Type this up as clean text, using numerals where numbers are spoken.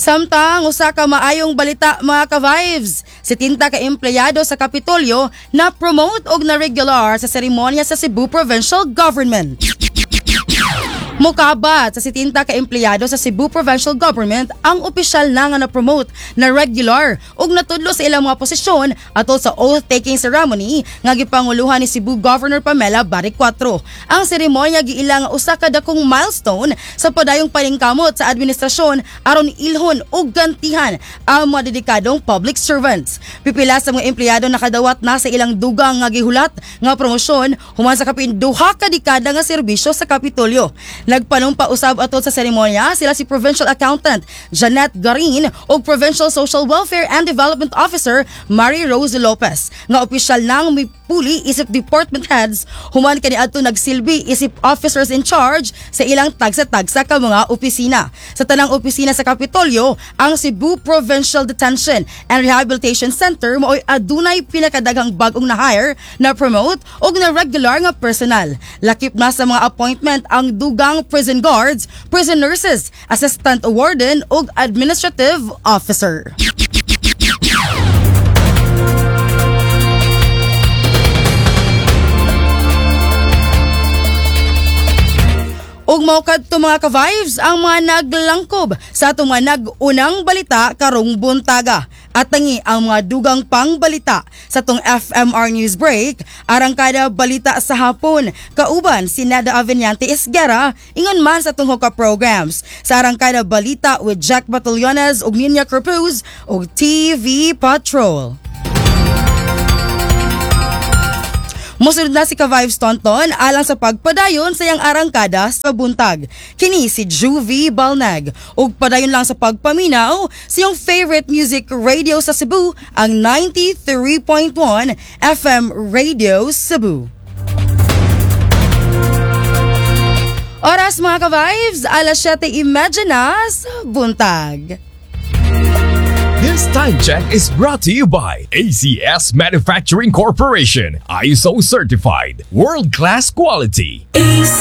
Samtang usa ka maayong balita mga ka-vibes, 70 ka empleyado sa Kapitolyo na promote og na regular sa seremonya sa Cebu Provincial Government. Mukabat sa 70 ka empleyado sa Cebu Provincial Government ang opisyal na nga na-promote na regular ug natudlo sa ilang mga posisyon atol sa oath-taking ceremony nga gipanguluhan ni Cebu Governor Pamela Baric IV. Ang seremonya giilang usa ka dakong milestone sa padayong paningkamot sa administrasyon aron ilhon ug gantihan ang mga dedikadong public servants. Pipila sa mga empleyado nakadawat na sa ilang dugang nga gihulat nga promosyon human sa kapin duha ka dekada nga serbisyo sa Kapitolyo. Nagpanumpa usab atol sa seremonya sila si Provincial Accountant Janet Garin o Provincial Social Welfare and Development Officer Mary Rose Lopez nga opisyal nang mipuli isip department heads human kaniadto nagsilbi isip officers in charge sa ilang tagsa-tagsa ka mga opisina. Sa tanang opisina sa Kapitolyo, ang Cebu Provincial Detention and Rehabilitation Center mao'y adunay pinakadaghang bagong na-hire, na-promote o na-regular nga personal. Lakip na sa mga appointment ang dugang prison guards, prison nurses, assistant warden ug administrative officer. Ug mao kadto mga ka-vibes ang mga naglangkob sa atong mga nag-unang balita karong buntaga. At tangi ang mga dugang pangbalita sa tong FMR News Break, arang kada balita sa hapon, kauban si Nada Aveniante Esguera, ingon man sa tong hoka programs. Sa arang kada balita with Jack Batallones ug Ninya Cruz ug TV Patrol. Mosunod na si ka-vibes tonton alang sa pagpadayon sa iyang arangkada sa buntag. Kini si Juvie Balnag. Ug padayon lang sa pagpaminaw sa iyong favorite music radio sa Cebu, ang 93.1 FM Radio Cebu. Oras mga ka-vibes, alas 7:30 na sa buntag. This time check is brought to you by ACS Manufacturing Corporation, ISO certified, world-class quality. ACS.